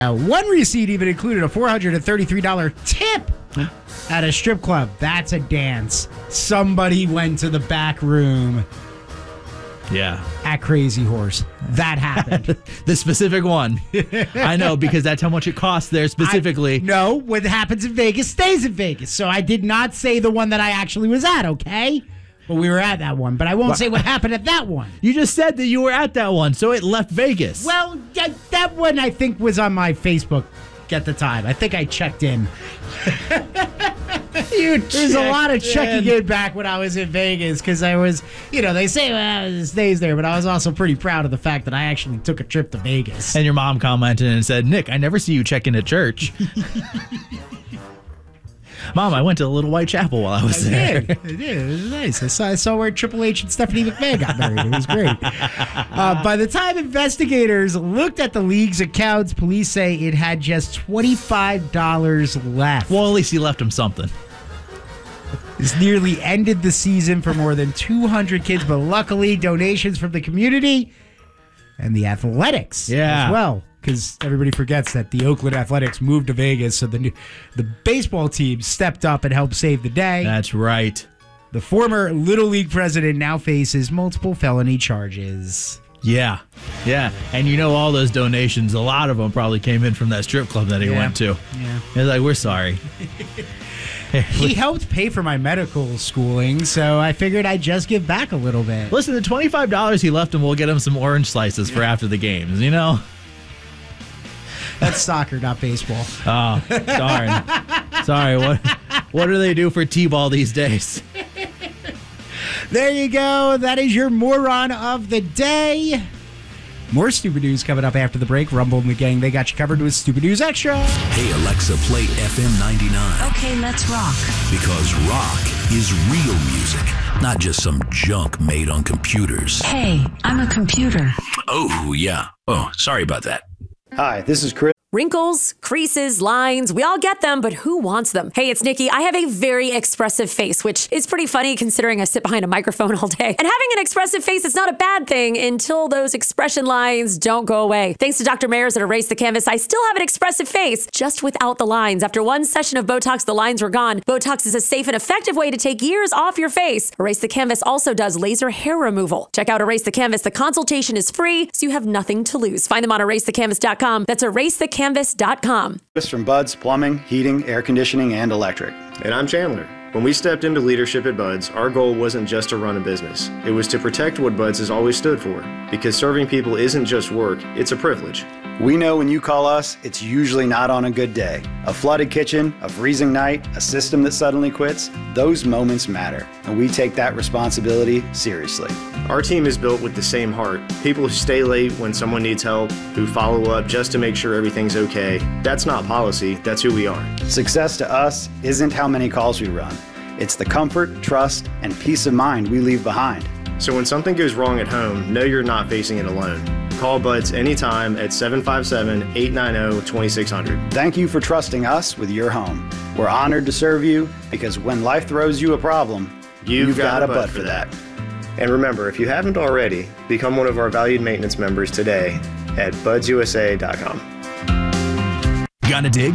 One receipt even included a $433 tip at a strip club. That's a dance. Somebody went to the back room. Yeah. At Crazy Horse. That happened. The specific one. I know, because that's how much it costs there specifically. No, what happens in Vegas stays in Vegas. So I did not say the one that I actually was at, okay? Well, we were at that one, but I won't say what happened at that one. You just said that you were at that one, so it left Vegas. Well, that one I think was on my Facebook at the time. I think I checked in. There's a lot of checking in back when I was in Vegas because I was, they say, well, it stays there, but I was also pretty proud of the fact that I actually took a trip to Vegas. And your mom commented and said, Nick, I never see you check in at church. Mom, I went to Little White Chapel while I was there. I did. It was nice. I saw where Triple H and Stephanie McMahon got married. It was great. By the time investigators looked at the league's accounts, police say it had just $25 left. Well, at least he left him something. This nearly ended the season for more than 200 kids, but luckily donations from the community and the athletics as well. Because everybody forgets that the Oakland Athletics moved to Vegas, so the baseball team stepped up and helped save the day. That's right. The former Little League president now faces multiple felony charges. Yeah. And all those donations, a lot of them probably came in from that strip club that he went to. Yeah. He's like, we're sorry. He helped pay for my medical schooling, so I figured I'd just give back a little bit. Listen, the $25 he left him, we'll get him some orange slices for after the games, That's soccer, not baseball. Oh, darn. Sorry, what do they do for T-ball these days? There you go. That is your moron of the day. More Stupid News coming up after the break. Rumble and the gang, they got you covered with Stupid News Extra. Hey, Alexa, play FM 99. Okay, let's rock. Because rock is real music, not just some junk made on computers. Hey, I'm a computer. Oh, yeah. Oh, sorry about that. Hi, this is Chris. Wrinkles, creases, lines, we all get them, but who wants them? Hey, it's Nikki. I have a very expressive face, which is pretty funny considering I sit behind a microphone all day. And having an expressive face is not a bad thing until those expression lines don't go away. Thanks to Dr. Mayers at Erase the Canvas, I still have an expressive face, just without the lines. After one session of Botox, the lines were gone. Botox is a safe and effective way to take years off your face. Erase the Canvas also does laser hair removal. Check out Erase the Canvas. The consultation is free, so you have nothing to lose. Find them on erasethecanvas.com. That's erasethecanvas.com. From Bud's Plumbing, Heating, Air Conditioning, and Electric. And I'm Chandler. When we stepped into leadership at Bud's, our goal wasn't just to run a business. It was to protect what Bud's has always stood for. Because serving people isn't just work, it's a privilege. We know when you call us, it's usually not on a good day. A flooded kitchen, a freezing night, a system that suddenly quits, those moments matter. And we take that responsibility seriously. Our team is built with the same heart. People who stay late when someone needs help, who follow up just to make sure everything's okay. That's not policy, that's who we are. Success to us isn't how many calls we run. It's the comfort, trust, and peace of mind we leave behind. So when something goes wrong at home, know you're not facing it alone. Call Bud's anytime at 757-890-2600. Thank you for trusting us with your home. We're honored to serve you because when life throws you a problem, you've got a Bud for that. And remember, if you haven't already, become one of our valued maintenance members today at budsusa.com. Gonna dig?